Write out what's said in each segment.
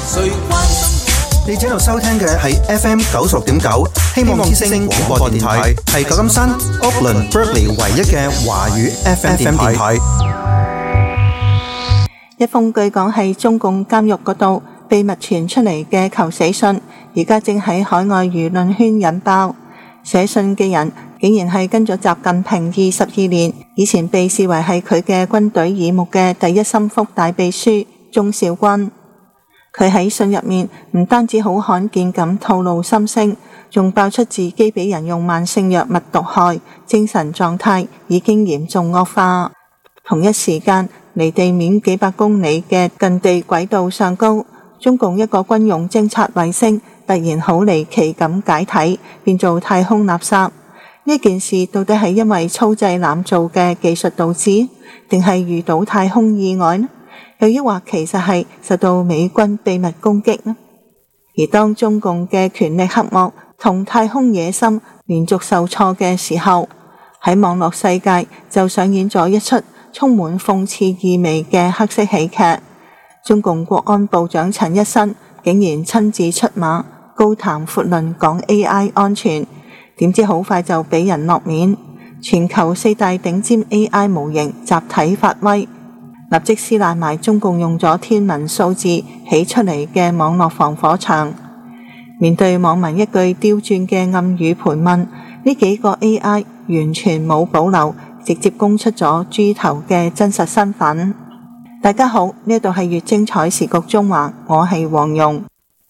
誰關心我？ 你正喺度收聽嘅係 FM 96.9希望之聲廣播電台，係舊金山、Oakland、Berkeley 唯一嘅華語 FM 電台。 一封據講係中共監獄嗰度秘密傳出嚟嘅求死信，而家正喺海外輿論圈引爆。寫信嘅人竟然係跟咗習近平22年，以前被視為係佢嘅軍隊耳目嘅第一心腹大秘書鍾肇軍。佢喺信入面唔單止好罕見咁透露心聲，仲爆出自己俾人用慢性藥物毒害，精神狀態已經嚴重惡化。同一時間，離地面幾百公里嘅近地軌道上高，中共一個軍用偵察衛星突然好離奇咁解體，變做太空垃圾。呢件事到底係因為粗製濫造嘅技術導致，定係遇到太空意外呢？又抑或其實係受到美軍秘密攻擊呢？而當中共嘅權力黑幕同太空野心連續受挫嘅時候，喺網絡世界就上演咗一出充滿諷刺意味嘅黑色喜劇。中共國安部長陳一新竟然親自出馬，高談闊論講 AI 安全，點知好快就俾人落面。全球4大頂尖 AI 模型集體發威，立即撕爛埋中共用咗天文數字起出嚟嘅網絡防火牆。面對網民一句刁鑽嘅暗語盤問，呢幾個 AI 完全冇保留，直接供出咗豬頭嘅真實身份。大家好，呢度係越精彩時局中華，我係黃蓉。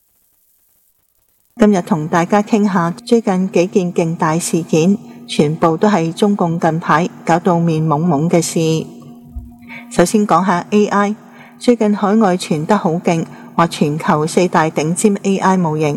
今日同大家傾下最近幾件勁大事件，全部都係中共近排搞到面懵懵嘅事。首先講下 AI， 最近海外傳得好勁，話全球4大頂尖 AI 模型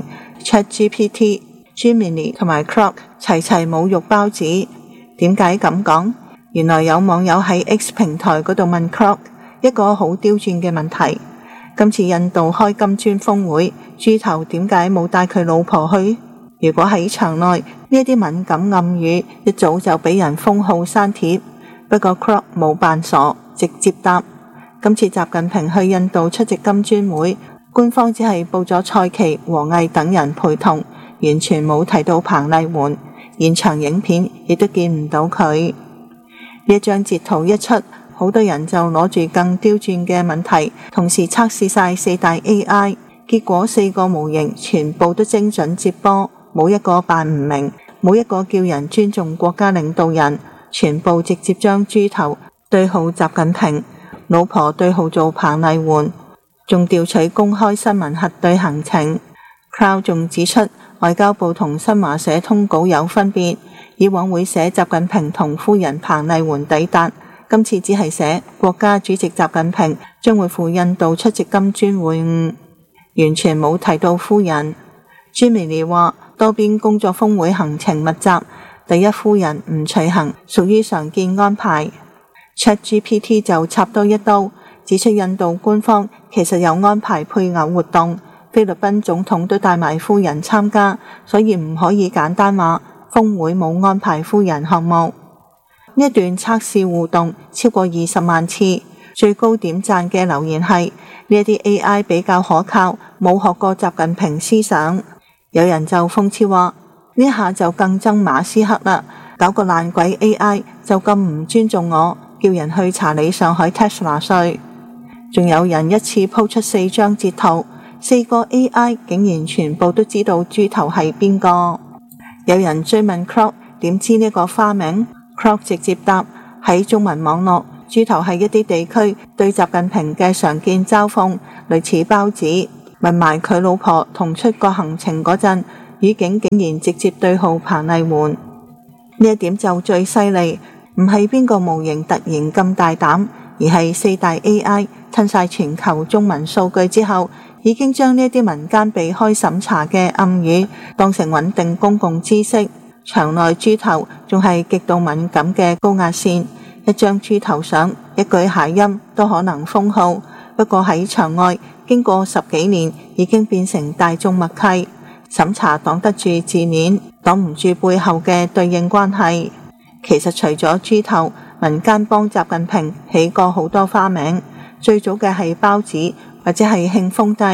ChatGPT、Gemini 同埋 Claude 齊侮辱包子。點解咁講？原來有網友喺 X 平台嗰度問 Claude一個好刁鑽嘅問題：今次印度開金磚峰會，豬頭點解冇帶佢老婆去？如果喺場內，呢啲敏感暗語一早就俾人封號刪帖。不過 Claude 冇扮傻，直接答：今次習近平去印度出席金磚會，官方只係報咗蔡奇、王毅等人陪同，完全冇提到彭麗媛，現場影片亦都見唔到佢。呢一張截圖一出，好多人就攞住更刁鑽嘅問題，同時測試晒4大 AI， 結果4個模型全部都精準接波，冇一個扮唔明，冇一個叫人尊重國家領導人，全部直接將豬頭對號習近平，老婆對號做彭麗媛，仲調取公開新聞核對行程。Cloud 仲指出，外交部同新華社通稿有分別，以往會寫習近平同夫人彭麗媛抵達，今次只係寫國家主席習近平將會赴印度出席金磚會晤，完全冇提到夫人。Gemini 話多邊工作峰會行程密集，第一夫人唔隨行屬於常見安排。ChatGPT 就插多一刀，指出印度官方其實有安排配偶活動，菲律賓總統都帶埋夫人參加，所以唔可以簡單話峰會冇安排夫人項目。呢一段測試互動超過20萬次，最高點讚嘅留言係呢一啲 AI 比較可靠，冇學過習近平思想。有人就諷刺話呢下就更憎馬斯克啦，搞個爛鬼 AI 就咁唔尊重我，叫人去查理上海 Tesla 稅。仲有人一次鋪出4張截圖，4個 AI 竟然全部都知道豬頭係邊個。有人追問 Claude 點知呢個花名， Claude 直接答：喺中文網絡，豬頭係一啲地區對習近平嘅常見嘲諷，類似包子。問埋佢老婆同出國行程嗰陣，語境竟然直接對號彭麗媛。呢一點就最犀利，唔係邊個模型突然咁大膽，而係4大 AI 吞晒全球中文數據之後，已經將呢啲民間避開審查嘅暗語當成穩定公共知識。場內豬頭仲係極度敏感嘅高壓線，一張豬頭相，一句諧音都可能封號。不過喺場外，經過10幾年，已經變成大眾默契。審查擋得住字面，擋唔住背後嘅對應關係。其實除咗豬頭，民間幫習近平起過好多花名，最早嘅係包子或者係慶豐帝，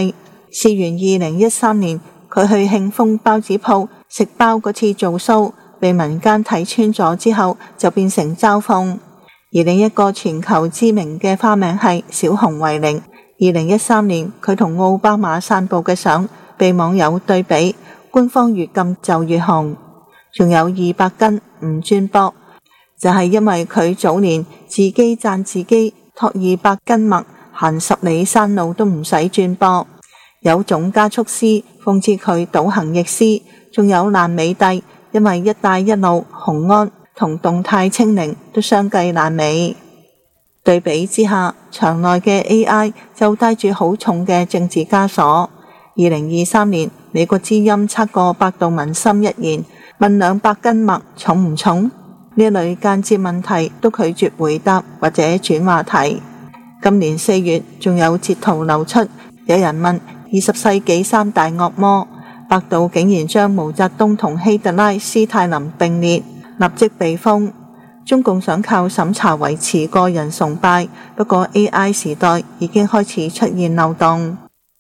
事源2013年佢去慶豐包子鋪食包嗰次做 show，被民間睇穿咗之後就變成嘲諷。而另一個全球知名嘅花名係小熊維尼。2013年佢同奧巴馬散步嘅相被網友對比，官方越禁就越紅。仲有200斤唔轉膊，就係因為佢早年自己讚自己托200斤麥行10里山路都唔使轉膊。有總加速師諷刺佢倒行逆施，仲有爛尾帝因為一帶一路、雄安同動態清零都相繼爛尾。對比之下，場內嘅 AI 就帶住好重嘅政治枷鎖。2023年，美國之音測過百度文心一言，問200斤麥重唔重？呢類間接問題都拒絕回答或者轉話題。今年4月，仲有截圖流出，有人問20世紀3大惡魔，百度竟然將毛澤東同希特拉、斯泰林並列，立即被封。中共想靠審查維持個人崇拜，不過 AI 時代已經開始出現漏洞。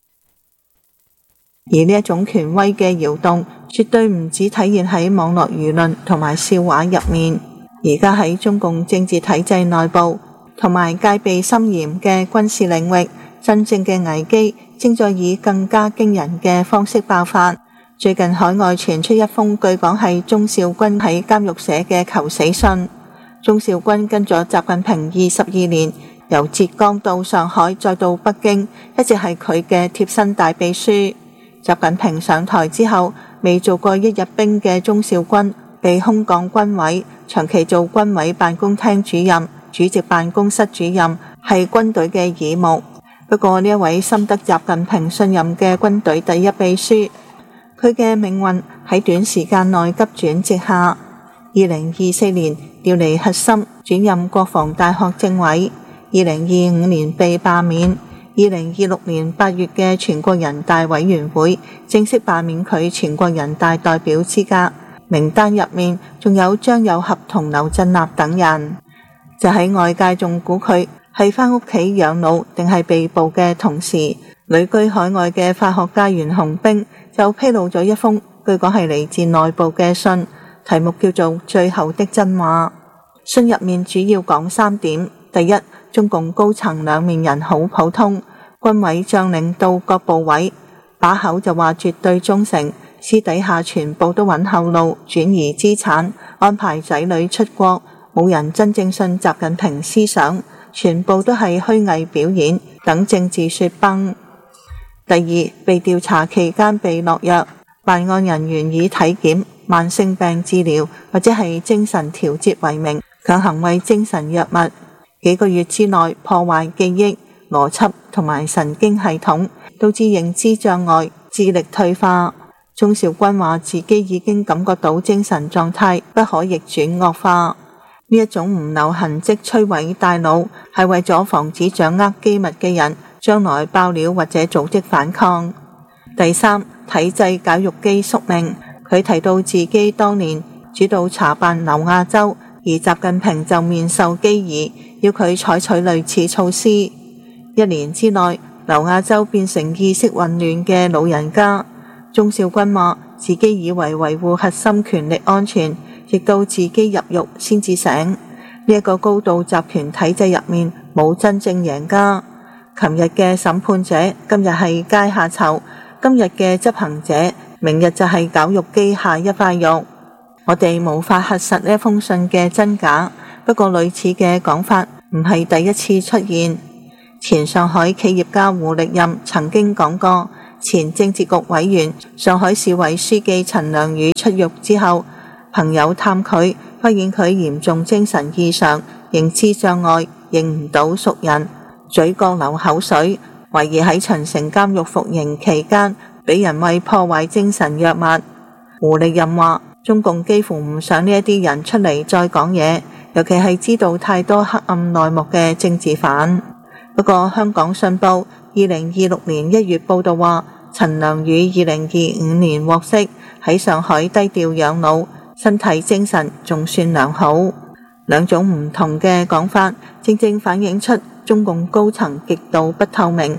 而呢一種權威嘅搖動，絕對唔只體現喺網絡輿論同埋笑話入面，而家喺中共政治體制內部同埋戒備森嚴嘅軍事領域，真正嘅危機正在以更加驚人嘅方式爆發。最近海外傳出一封據講係鍾肇軍喺監獄寫嘅求死信。鍾肇軍跟咗習近平22年，由浙江到上海再到北京，一直係佢嘅貼身大秘書。習近平上台之後，未做過一日兵嘅鍾肇軍被空降軍委，長期做軍委辦公廳主任、主席辦公室主任，係軍隊嘅耳目。不過呢一位深得習近平信任嘅軍隊第一秘書，佢嘅命運喺短時間內急轉直下。2024年調離核心，轉任國防大學政委。2025年被罷免。2026年8月嘅全國人大委員會正式罷免佢全國人大代表資格。名單入面仲有張又俠同劉振立等人。就喺外界仲估佢係返屋企養老定係被捕嘅同時，旅居海外嘅法學家袁洪兵就披露咗一封據講係嚟自內部嘅信，題目叫做《最後的真話》。信入面主要講3點：第一，中共高層兩面人好普通，軍委將領到各部委，把口就話絕對忠誠，私底下全部都揾後路，轉移資產，安排仔女出國，冇人真正信習近平思想，全部都係虛偽表演，等政治雪崩。第二，被調查期間被落藥，辦案人員以體檢、慢性病治療或者係精神調節為名，強行為精神藥物，幾個月之內破壞記憶、邏輯同埋神經系統，導致認知障礙、智力退化。鍾肇軍話自己已經感覺到精神狀態不可逆轉惡化。呢一種唔留痕跡摧毀大腦，係為咗防止掌握機密嘅人將來爆料或者組織反抗。第三，體制絞肉機宿命。佢提到自己當年主導查辦劉亞洲，而習近平就面授機宜，要佢採取類似措施。1年之內，劉亞洲變成意識混亂嘅老人家。鍾肇軍話自己以為維護核心權力安全，直到自己入獄先至醒。呢一個高度集權體制入面冇真正贏家。琴日嘅審判者，今日係階下囚；今日嘅執行者，明日就係絞肉機下一塊肉。我哋無法核實呢封信嘅真假，不過類似嘅講法唔係第一次出現。前上海企業家胡力任曾經講過，前政治局委員、上海市委書記陳良宇出獄之後，朋友探佢，發現佢嚴重精神異常、認知障礙、認唔到熟人、嘴角流口水，懷疑喺秦城監獄服刑期間俾人餵破壞精神藥物。胡力任話，中共幾乎唔想呢一啲人出嚟再講嘢，尤其係知道太多黑暗內幕嘅政治犯。不過香港信報2026年1月報道話，陳良宇2025年獲釋，喺上海低調養老，身體精神仲算良好。兩種唔同嘅講法，正正反映出中共高層極度不透明，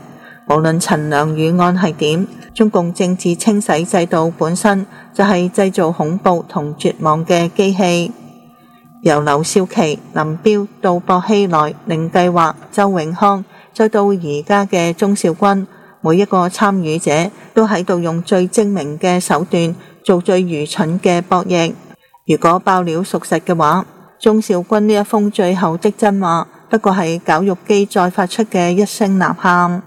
無論陳良與案係點，中共政治清洗制度本身就係製造恐怖同絕望嘅機器。由劉少奇、林彪到薄熙來、寧計劃、周永康，再到而家嘅鍾肇軍，每一個參與者都喺度用最精明嘅手段做最愚蠢嘅博弈。如果爆料屬實嘅話，鍾肇軍呢一封最後的真話不過係絞肉機再發出嘅一聲吶喊。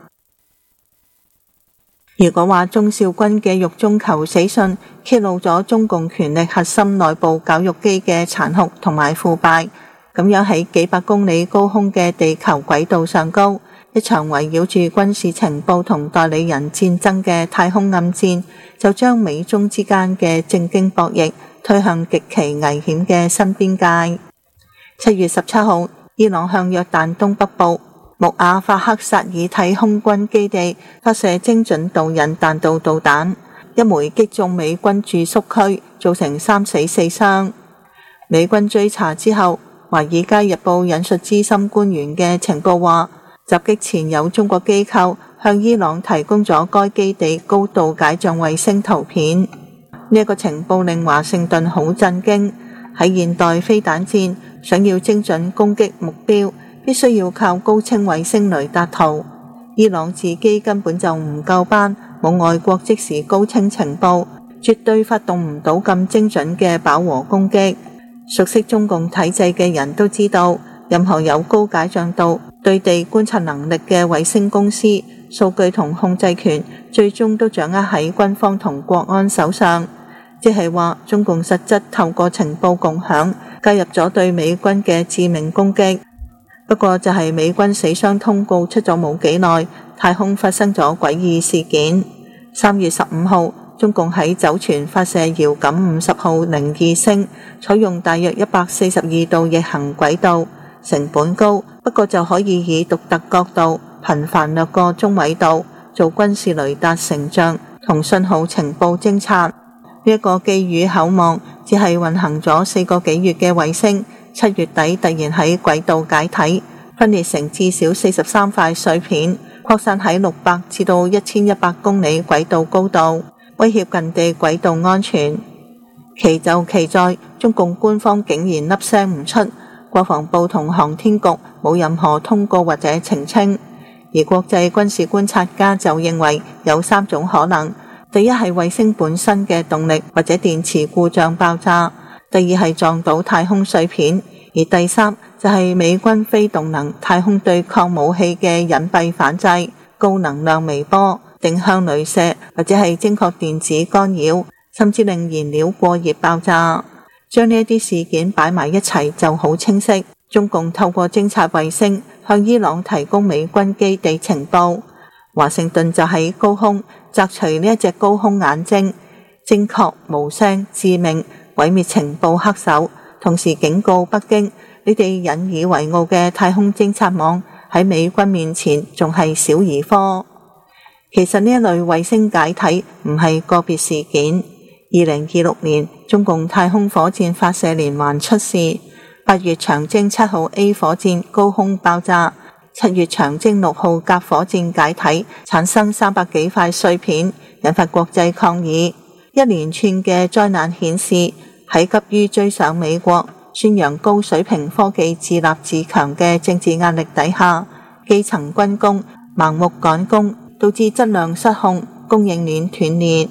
如果話鍾肇軍嘅獄中求死信揭露咗中共權力核心內部絞肉機嘅殘酷同埋腐敗，咁樣喺幾百公里高空嘅地球軌道上高，一場圍繞住軍事情報同代理人戰爭嘅太空暗戰，就將美中之間嘅正經博弈推向極其危險嘅新邊界。7月17號，伊朗向約旦東北部穆瓦法克薩爾體空軍基地發射精準導引彈道導彈，一枚擊中美軍駐宿區，造成3死4傷。美軍追查之後，華爾街日報引述資深官員嘅情報話，襲擊前有中國機構向伊朗提供咗該基地高度解像衛星圖片。呢一個情報令華盛頓好震驚。喺現代飛彈戰，想要精準攻擊目標，必須要靠高清衛星雷達圖。伊朗自己根本就唔夠班，冇外國即時高清情報，絕對發動唔到咁精準嘅飽和攻擊。熟悉中共體制嘅人都知道，任何有高解像度、對地觀察能力嘅衛星公司，數據同控制權最終都掌握喺軍方同國安手上。即係話，中共實質透過情報共享介入咗對美軍嘅致命攻擊。不過就係美軍死傷通告出咗冇幾耐，太空發生咗詭異事件。3月15號，中共喺酒泉發射遙感50號02星，採用大約142度逆行軌道，成本高，不過就可以以獨特角度頻繁掠過中緯度，做軍事雷達成像同信號情報偵察。呢一個寄予厚望，只係運行咗4個幾月嘅衛星，7月底突然喺軌道解體，分裂成至少43塊碎片，擴散喺600至到1100公里軌道高度，威脅近地軌道安全。奇就奇在，中共官方竟然粒聲唔出，國防部同航天局冇任何通告或者澄清，而國際軍事觀察家就認為有3種可能。第一係衛星本身嘅動力或者電池故障爆炸，第二係撞到太空碎片，而第三就係美軍非動能太空對抗武器嘅隱蔽反制、高能量微波、定向鐳射或者係精確電子干擾，甚至令燃料過熱爆炸。將呢一啲事件擺埋一齊就好清晰，中共透過偵察衛星向伊朗提供美軍基地情報，華盛頓就喺高空摘除呢一隻高空眼睛，精確無聲致命毀滅情報黑手，同時警告北京，你哋引以為傲嘅太空偵察網喺美軍面前仲係小兒科。其實呢一類衛星解體唔係個別事件。2026年中共太空火箭發射連環出事，8月長征7號 A 火箭高空爆炸，7月長征6號甲火箭解體，產生300幾塊碎片，引發國際抗議。一連串嘅災難顯示，喺急於追上美國、宣揚高水平科技自立自強嘅政治壓力底下，基層軍工盲目趕工，導致質量失控，供應鏈斷裂。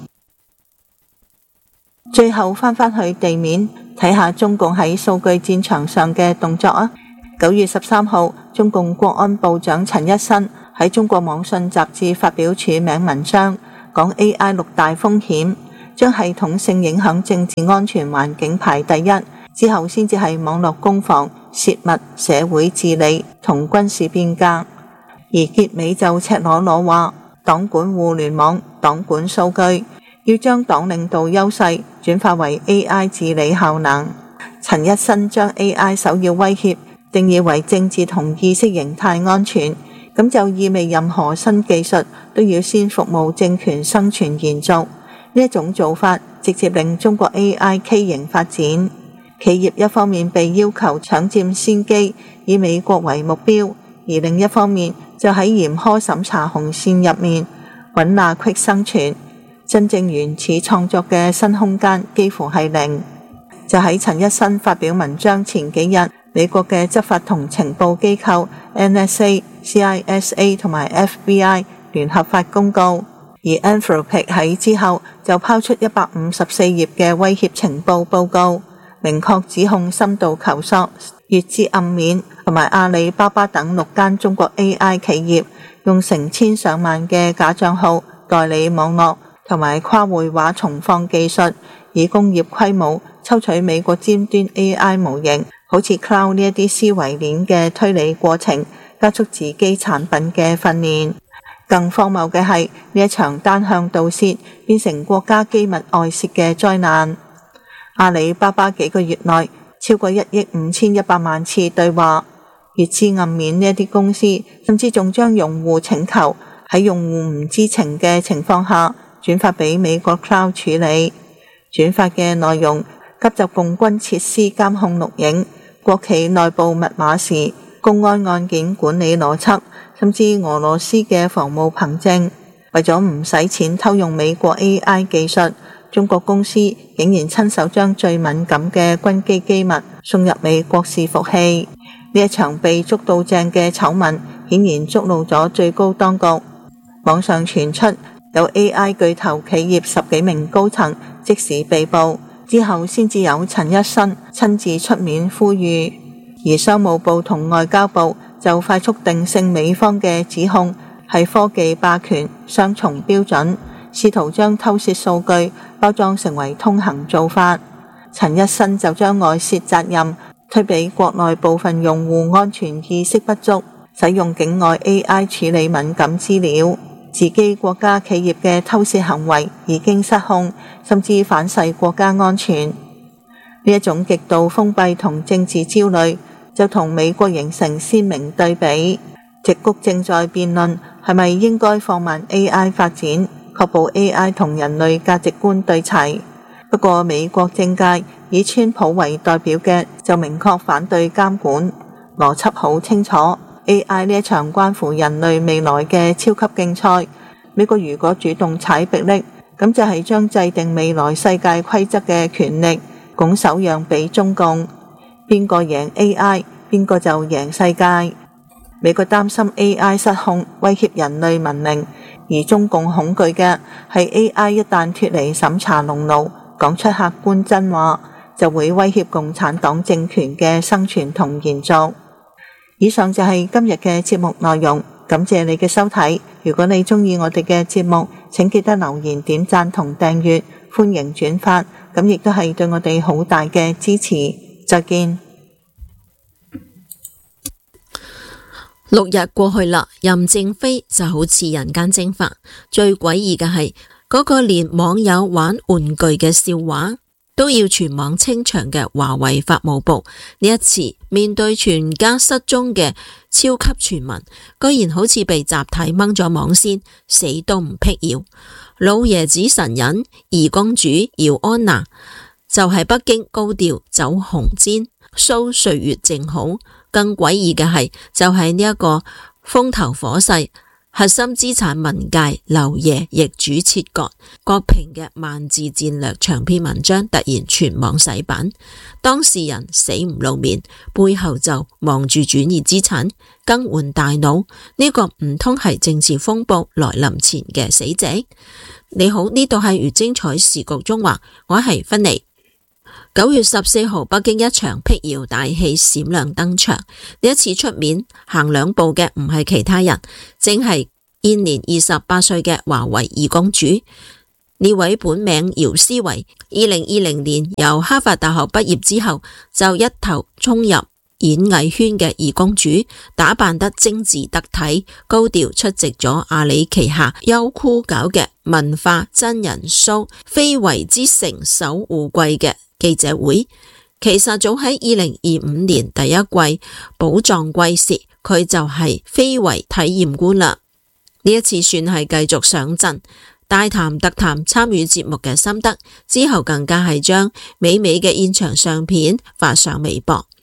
最後返去地面睇下中共喺數據戰場上嘅動作啊！9月13號，中共國安部長陳一新喺中國網信雜誌發表署名文章，講 AI 6大風險，將系統性影響政治安全環境排第一，之後先至係網絡攻防、泄密、社會治理同軍事變革。而結尾就赤裸裸話，黨管互聯網，黨管數據，要將黨領導優勢轉化為 AI 治理效能。陳一新將 AI 首要威脅定義為政治同意識形態安全，咁就意味任何新技術都要先服務政權生存延續。呢一種做法直接令中國 AI 畸形發展，企業一方面被要求搶佔先機，以美國為目標，而另一方面就喺嚴苛審查紅線入面揾罅隙生存，真正原始創作嘅新空間幾乎係零。就喺陳一新發表文章前幾日，美國嘅執法同情報機構 NSA、CISA 同埋 FBI 聯合發公告，而 Anthropic 喺之後就拋出154頁嘅威脅情報報告，明確指控深度求索、月之暗面同埋阿里巴巴等6間中國 AI 企業用成千上萬嘅假帳號代理網絡同埋跨會話重放技術，以工業規模抽取美國尖端 AI 模型，好似 Cloud 呢一啲思維鏈嘅推理過程，加速自己產品嘅訓練。更荒謬嘅係呢一場單向盜竊變成國家機密外泄嘅災難。阿里巴巴幾個月內超過1億5100萬次對話，月之暗面呢一啲公司甚至仲將用戶請求喺用戶唔知情嘅情況下轉發俾美國 Cloud 處理，轉發嘅內容急就共軍設施監控錄影、國企內部密碼時、公安案件管理邏輯，甚至俄羅斯嘅防務憑證。為咗唔使錢偷用美國 AI 技術，中國公司竟然親手將最敏感嘅軍機機密送入美國伺服器。呢一場被捉到正嘅醜聞顯然觸怒咗最高當局。網上傳出有 AI 巨頭企業10幾名高層即時被捕，之後先至有陳一新親自出面呼籲，而商務部同外交部就快速定性美方嘅指控係科技霸權雙重標準，試圖將偷竊數據包裝成為通行做法。陳一新就將外泄責任推俾國內部分用戶安全意識不足，使用境外 AI 處理敏感資料。自己國家企業嘅偷竊行為已經失控，甚至反噬國家安全。呢一種極度封閉同政治焦慮就同美國形成鮮明對比。矽谷正在辯論係咪應該放慢 AI 發展，確保 AI 同人類價值觀對齊。不過美國政界以川普為代表嘅就明確反對監管，邏輯好清楚。AI 呢一場關乎人類未來嘅超級競賽，美國如果主動踩迫力，咁就係將制定未來世界規則嘅權力拱手讓俾中共，邊個贏 AI， 邊個就贏世界。美國擔心 AI 失控威脅人類文明，而中共恐懼嘅係 AI 一旦脫離審查籠牢，講出客觀真話，就會威脅共產黨政權嘅生存同延續。以上就係今日嘅節目內容，感謝你嘅收睇。如果你鍾意我哋嘅節目，請記得留言、點讚同訂閱，歡迎轉發，咁亦都係對我哋好大嘅支持。再見。 6日過去啦，任正非就好似人間蒸發。最詭異嘅係嗰個連網友玩玩具嘅笑話都要全網清場嘅華為法務部，呢一次面對全家失蹤嘅超級傳聞，居然好似被集體掹咗網線，死都唔辟謠。老爺子神隱二公主姚安娜就喺北京高調走紅氈，show歲月靜好。更詭異嘅係就係呢一個風頭火勢核心資產文界劉爺易主切割，郭平嘅萬字戰略長篇文章突然全網洗版，當事人死唔露面，背後就忙住轉移資產更換大腦，呢個唔通係政治風暴來臨前嘅死寂？你好，呢度係如精彩時局中話，我係芬妮。9月14號，北京一場辟謠大戲閃亮登場。呢一次出面行兩步嘅唔係其他人，正係現年28歲嘅華為二公主。呢位本名姚思維，2020年由哈佛大學畢業之後，就一頭衝入演藝圈嘅二公主，打扮得精緻得體，高調出席咗阿里旗下優酷搞嘅文化真人 show《非遺之城守護季》嘅記者會。其實早喺2025年第一季寶藏季時，佢就係非遺體驗官啦。呢一次算係繼續上陣，大談特談參與節目嘅心得，之後更加係將美美嘅現場相片發上微博。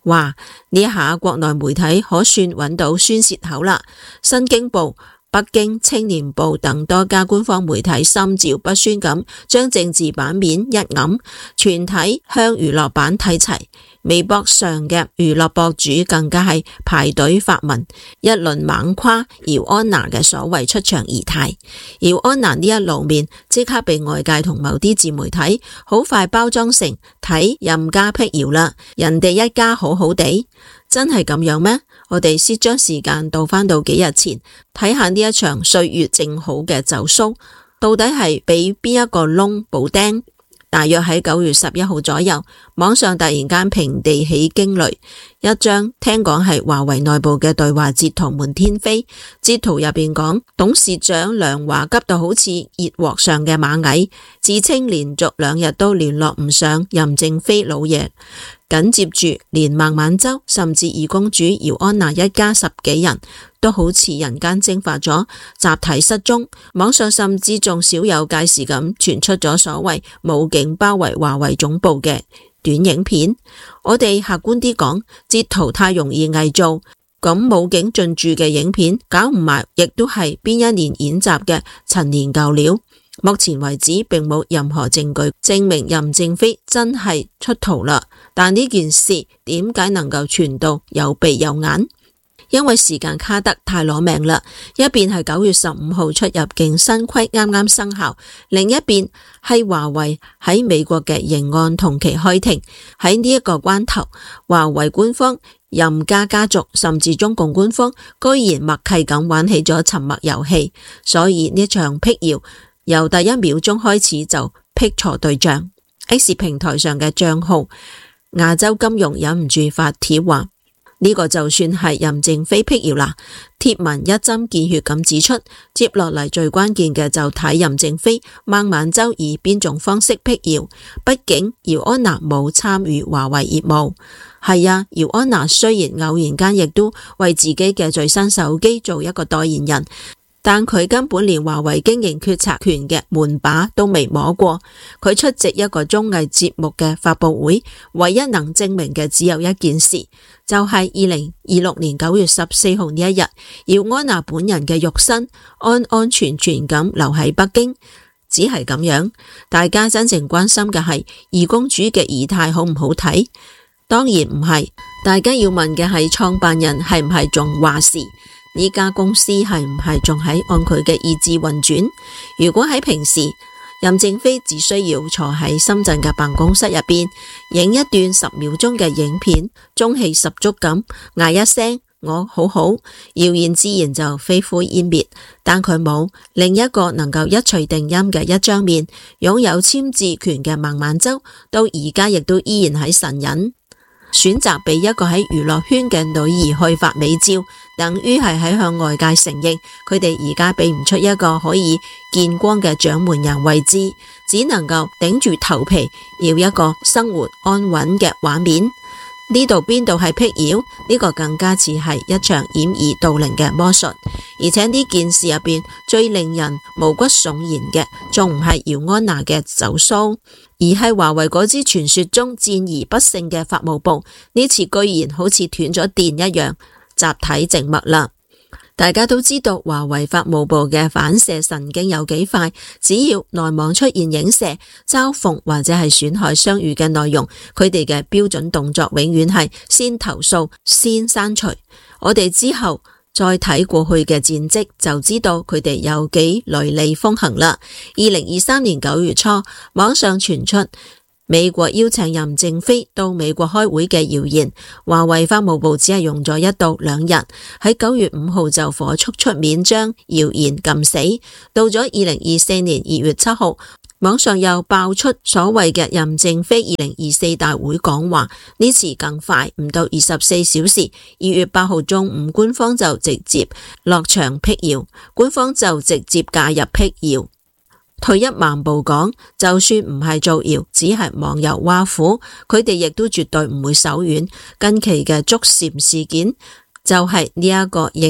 哇！呢下國內媒體可算揾到宣洩口啦，新京報、北京青年報等多家官方媒體心照不宣咁將政治版面一揞，全體向娛樂版睇齊。微博上嘅娛樂博主更加係排隊發文，一輪猛誇姚安娜嘅所謂出場儀態。姚安娜呢一露面，即刻被外界同某啲自媒體好快包裝成睇任家辟謠啦，人哋一家好好地，真係咁樣咩？我哋先將時間倒返到幾日前，睇下呢一場歲月靜好嘅走騷，到底係俾邊一個窿補釘？大約喺9月11號左右，網上突然間平地起驚雷，一張聽講係華為內部嘅對話截圖滿天飛。截圖入邊講，董事長梁華急到好似熱鍋上嘅螞蟻，自稱連續2日都聯絡唔上任正非老爺。緊接住，連孟晚舟甚至二公主姚安娜一家10幾人都好似人間蒸發咗，集體失蹤。網上甚至仲少有介事咁傳出咗所謂武警包圍華為總部嘅短影片。我哋客觀啲講，截圖太容易偽造，咁武警進駐嘅影片搞唔埋，亦都係邊一年演習嘅陳年舊料。目前為止並冇任何證據證明任正非真係出逃啦，但呢件事點解能夠傳到有鼻有眼？因為時間卡得太攞命啦，一邊係9月15號出入境新規啱啱生效，另一邊係華為喺美國嘅刑案同期開庭。喺呢一個關頭，華為官方、任家家族甚至中共官方居然默契咁玩起咗沉默遊戲，所以呢場辟謠由第一秒鐘開始就辟錯對象。X 平台上嘅賬號亞洲金融忍唔住發帖話，呢個就算係任正非辟謠啦。貼文一針見血咁指出，接落嚟最關鍵嘅就睇任正非、孟晚舟以邊種方式辟謠。畢竟姚安娜冇參與華為業務。係啊，姚安娜雖然偶然間亦都為自己嘅最新手機做一個代言人，但佢根本連華為經營決策權嘅門把都未摸過。佢出席一個綜藝節目嘅發佈會，唯一能證明嘅只有一件事，就係2026年9月14號呢一日，姚安娜本人嘅肉身安安全全咁留喺北京。只係咁樣，大家真正關心嘅係二公主嘅儀態好唔好睇？當然唔係，大家要問嘅係創辦人係唔係仲話事？呢家公司係唔係仲喺按佢嘅意志運轉？如果喺平時，任正非只需要坐喺深圳嘅辦公室入邊，影一段10秒鐘嘅影片，中氣十足咁嗌一聲我好好，謠言自然就飛灰煙滅。但佢冇，另一個能夠一錘定音嘅一張面，擁有簽字權嘅孟晚舟，到而家亦都依然喺神隱。選擇俾一個喺娛樂圈嘅女兒去發美照，等於係喺向外界承認佢哋而家俾唔出一個可以見光嘅掌門人位置，只能夠頂住頭皮要一個生活安穩嘅畫面。呢度邊度係辟謠？呢個更加似係一場掩耳盜鈴嘅魔術。而且呢件事入邊最令人毛骨悚然嘅，仲唔係姚安娜嘅走騷，而係華為嗰支傳說中戰而不勝嘅法務部，呢次居然好似斷咗電一樣，集體靜默啦。大家都知道華為法務部嘅反射神經有幾快，只要內網出現影射、嘲諷或者係損害商譽嘅內容，佢哋嘅標準動作永遠係先投訴、先刪除。我哋之後再睇過去嘅戰績，就知道佢哋有幾雷厲風行啦。2023年9月初，網上傳出美國邀請任正非到美國開會嘅謠言，華為法務部只係用咗1到2日，喺9月5號就火速出面將謠言撳死。到咗2024年2月7號，網上又爆出所謂嘅任正非2024大會講話，呢次更快，唔到24小時，2月8號中午官方就直接落場辟謠，官方就直接介入辟謠。退一萬步講，就算唔係造謠，只係網友挖苦，佢哋亦都絕對唔會手軟。近期嘅捉禪事件就係呢一個應激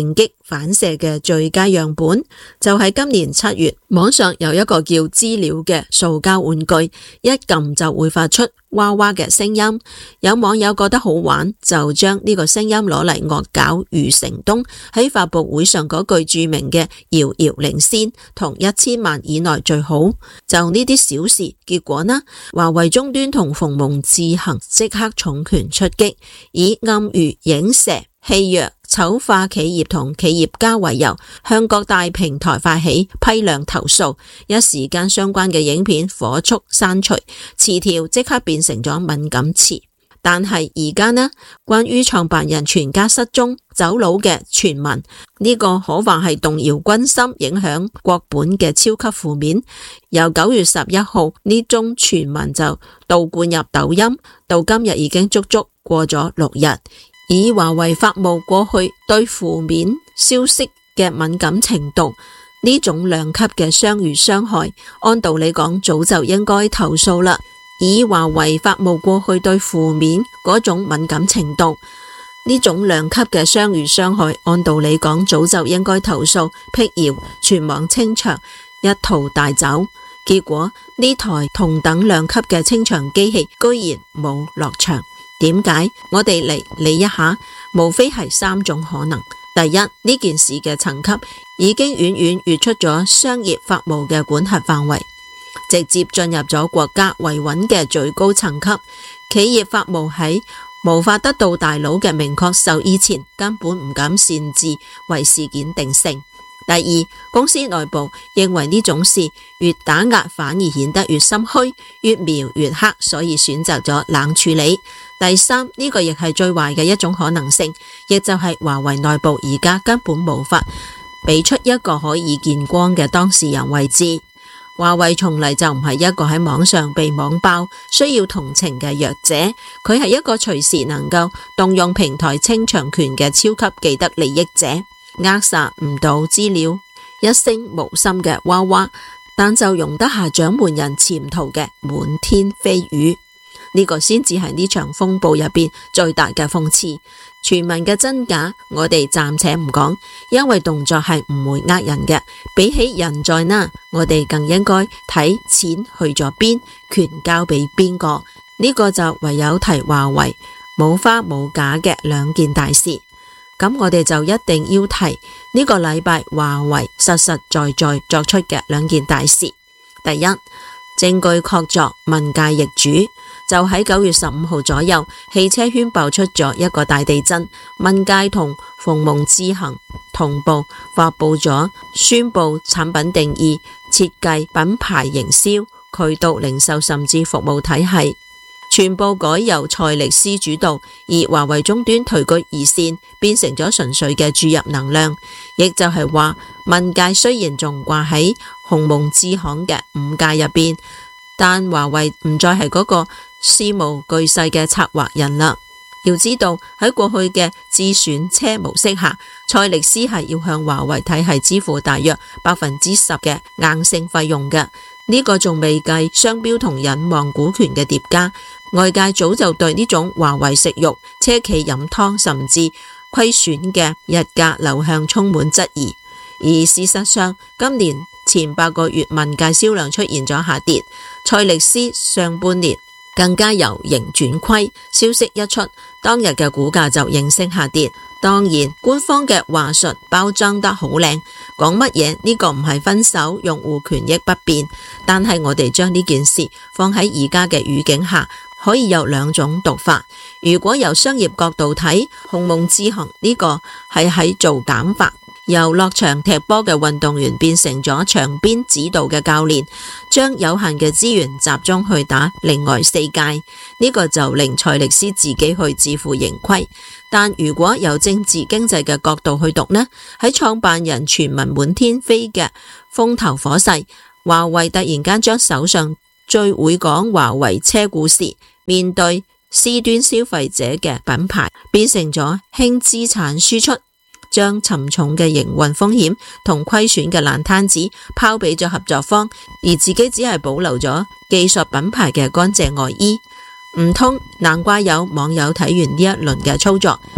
反射嘅最佳樣本，就係今年7月，網上有一個叫知了嘅塑膠玩具，一撳就會發出娃娃嘅聲音。有網友覺得好玩，就將呢個聲音攞嚟惡搞余承東喺發佈會上嗰句著名嘅遙遙領先同1000萬以內最好。就呢啲小事，結果呢，華為終端同鴻蒙智行即刻重拳出擊，以暗喻影射、欺弱、醜化企業同企業家為由，向各大平台發起批量投訴。一時間相關嘅影片火速刪除，詞條即刻變成咗敏感詞。但係而家呢，關於創辦人全家失蹤走佬嘅傳聞，呢個可話係動搖軍心、影響國本嘅超級負面。由9月11號呢宗傳聞就倒灌入抖音，到今日已經足足過咗6日。以華為發佈過去對負面消息嘅敏感程度，呢種兩級嘅相遇傷害，按道理講早就應該投訴啦。以華為發佈過去對負面嗰種敏感程度，呢種兩級嘅相遇傷害，按道理講早就應該投訴、闢謠、全網清場，一逃帶走。結果呢台同等兩級嘅清場機器居然冇落場。點解？我哋嚟理一下，無非係3種可能。第一，呢件事嘅層級已經遠遠越出咗商業法務嘅管轄範圍，直接進入咗國家維穩嘅最高層級。企業法務喺無法得到大佬嘅明確授意前，根本唔敢擅自為事件定性。第二，公司內部認為呢種事越打壓反而顯得越心虛，越描越黑，所以選擇咗冷處理。第三，呢個亦係最壞嘅一種可能性，亦就係華為內部而家根本無法俾出一個可以見光嘅當事人位置。華為從嚟就唔係一個喺網上被網爆需要同情嘅弱者，佢係一個隨時能夠動用平台清場權嘅超級既得利益者。扼殺唔到資料一聲無心嘅娃娃，但就容得下掌門人潛逃嘅滿天飛雨。呢個先至係呢場風暴入邊最大嘅諷刺。傳聞嘅真假我哋暫且唔講，因為動作係唔會呃人嘅。比起人在哪，我哋更應該睇錢去咗邊，權交俾邊個。呢個就唯有提華為冇花冇假嘅兩件大事。咁我哋就一定要提呢個禮拜華為實實在在作出嘅兩件大事。第一，證據確鑿，問界易主。就喺9月15號左右，汽車圈爆出咗一個大地震，問界同鴻蒙智行同步發佈咗宣佈產品定義、設計、品牌營銷、渠道零售甚至服務體系，全部改由蔡力斯主導，而華為終端退居二線，變成咗純粹嘅注入能量。亦就係話，問界雖然仲掛喺鴻蒙智行嘅5界入邊，但華為唔再係嗰個事無巨細嘅策劃人啦。要知道喺過去嘅自選車模式下，蔡力斯係要向華為體系支付大約10%嘅硬性費用嘅。呢個仲未計商標同隱望股權嘅疊加。外界早就對呢種華為食肉、車企飲湯甚至虧損嘅日價流向充滿質疑。而事實上，今年前8個月問界銷量出現咗下跌，蔡力斯上半年更加由盈轉虧，消息一出，當日嘅股價就應聲下跌。當然，官方嘅話術包裝得好靚，講乜嘢呢個唔係分手，用戶權益不變。但係我哋將呢件事放喺而家嘅語境下，可以有2種讀法。如果由商業角度睇，鴻蒙智行呢個係喺做減法，由落場踢波嘅運動員變成咗場邊指導嘅教練，將有限嘅資源集中去打另外4屆，呢個就令蔡力斯自己去自負盈虧。但如果由政治經濟嘅角度去讀呢，喺創辦人傳聞滿天飛嘅風頭火勢，華為突然間將手上最會講華為車故事，面對 C 端消費者嘅品牌，變成咗輕資產輸出，將沉重嘅營運風險同虧損嘅爛攤子拋俾咗合作方，而自己只係保留咗技術品牌嘅乾淨外衣。唔通難怪有網友睇完呢一輪嘅操作，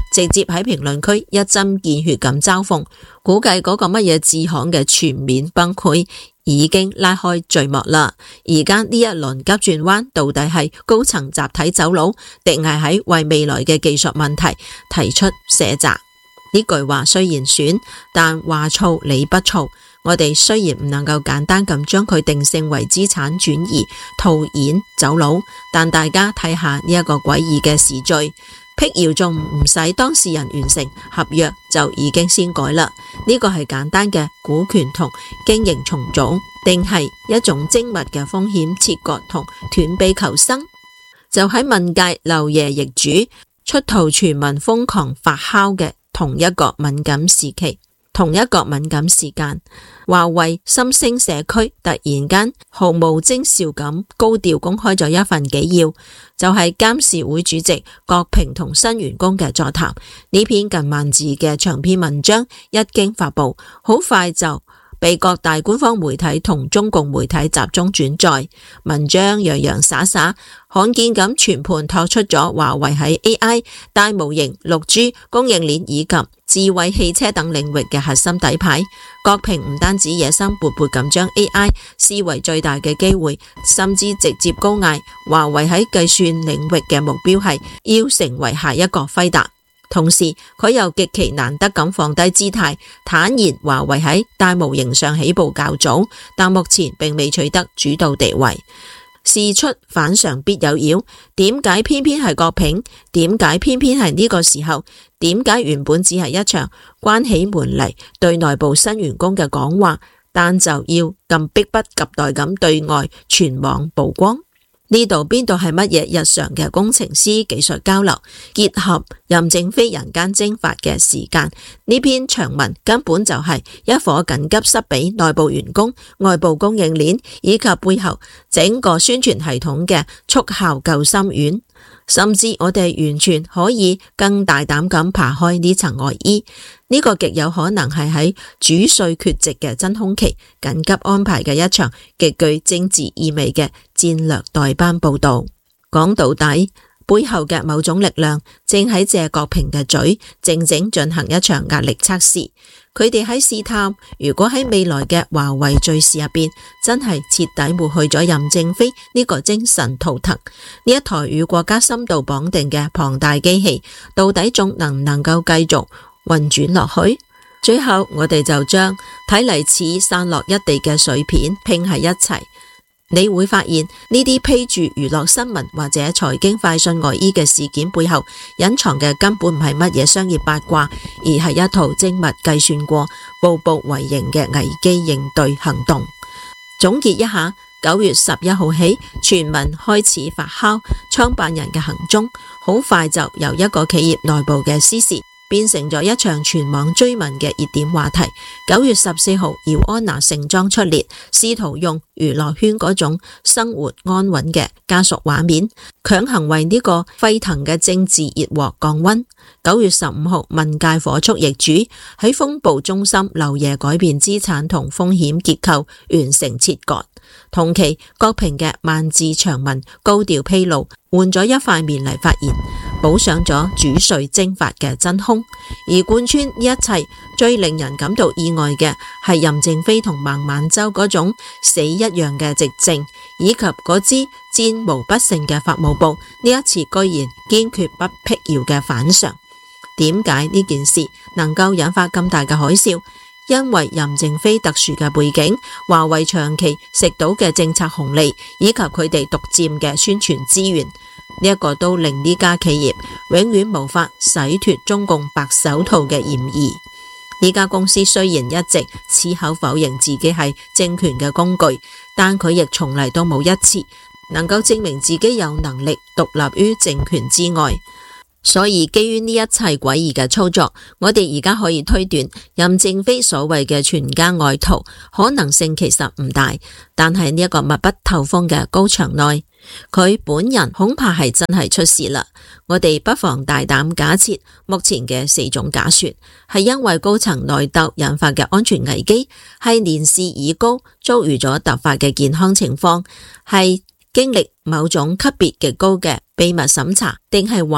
直接喺評論區一針見血咁嘲諷，估計嗰個乜嘢智行嘅全面崩潰已經拉開序幕啦。而家呢一輪急轉彎到底係高層集體走佬，定係喺為未來嘅技術問題提出卸責？呢句話雖然損，但話糙理不糙。我哋雖然唔能夠簡單咁將佢定性為資產轉移、套現、走佬，但大家睇下呢一個詭異嘅時序，闢謠仲唔使當事人完成合約就已經先改啦。呢個係簡單嘅股權同經營重組，定係一種精密嘅風險切割同斷臂求生？就喺問界漏夜易主、出逃傳聞瘋狂發酵嘅同一個敏感時期。同一個敏感時間，華為心聲社區突然間毫無徵兆咁高調公開咗一份紀要，就係監事會主席郭平同新員工嘅座談。呢篇近萬字嘅長篇文章一經發佈，好快就被各大官方媒體同中共媒體集中轉載。文章洋洋灑灑，罕見咁全盤托出咗華為喺 AI、大模型、6G、供應鏈以及智慧汽車等領域嘅核心底牌。郭平唔單止野心勃勃咁將 AI 視為最大嘅機會，甚至直接高嗌華為喺計算領域嘅目標係要成為下一個輝達。同時佢又極其難得咁放低姿態，坦言華為喺大模型上起步較早，但目前並未取得主導地位。事出反常必有妖，點解偏偏係郭平？點解偏偏係呢個時候？點解原本只係一場關起門嚟對內部新員工嘅講話，但就要咁迫不及待咁對外全網曝光？呢度邊度係乜嘢日常嘅工程師技術交流，結合任正非人間蒸發嘅時間？呢篇長文根本就係一顆緊急塞俾內部員工、外部供應鏈以及背後整個宣傳系統嘅速效救心丸。甚至我哋完全可以更大膽咁扒開呢層外衣，呢個極有可能係喺主帥缺席嘅真空期緊急安排嘅一場極具政治意味嘅戰略代班報道。講到底，背後嘅某種力量正喺借郭平嘅嘴，靜靜進行一場壓力測試。佢哋喺試探，如果喺未來嘅華為敘事入邊，真係徹底抹去咗任正非呢個精神圖騰，呢一台與國家深度綁定嘅龐大機器，到底仲能唔能夠繼續運轉落去？最後我哋就將睇嚟似散落一地嘅碎片拼喺一齊。你會發現呢啲披住娛樂新聞或者財經快訊外衣嘅事件背後，隱藏嘅根本唔係乜嘢商業八卦，而係一套精密計算過、步步為營嘅危機應對行動。總結一下，9月11號起，傳聞開始發酵，創辦人嘅行蹤好快就由一個企業內部嘅私事，變成咗一場全網追問嘅熱點話題。9月14號，姚安娜盛裝出列，試圖用娛樂圈嗰種生活安穩嘅家屬畫面，強行為呢個沸騰嘅政治熱鑊降溫。9月15號，問界火速易主，喺風暴中心漏夜改變資產同風險結構，完成切割。同期，郭平嘅萬字長文高調披露，換咗一塊面嚟發言，補上咗主帥蒸發嘅真空。而貫穿呢一切，最令人感到意外嘅係任正非同孟晚舟嗰種死一樣嘅寂靜，以及嗰支戰無不勝嘅法務部呢一次居然堅決不闢謠嘅反常。點解呢件事能夠引發咁大嘅海嘯？因為任正非特殊嘅背景，華為長期食到嘅政策紅利，以及佢哋獨佔嘅宣傳資源，呢一個都令呢家企業永遠無法洗脫中共白手套嘅嫌疑。呢家公司雖然一直矢口否認自己係政權嘅工具，但佢亦從嚟都冇一次能夠證明自己有能力獨立於政權之外。所以基於呢一切詭異嘅操作，我哋而家可以推斷任正非所謂嘅全家外逃可能性其實唔大，但係呢一個密不透風嘅高牆內，佢本人恐怕係真係出事啦。我哋不妨大膽假設目前嘅4種假說，係因為高層內鬥引發嘅安全危機，係年事已高遭遇咗突發嘅健康情況，係經歷某種級別極高嘅秘密審查，定係話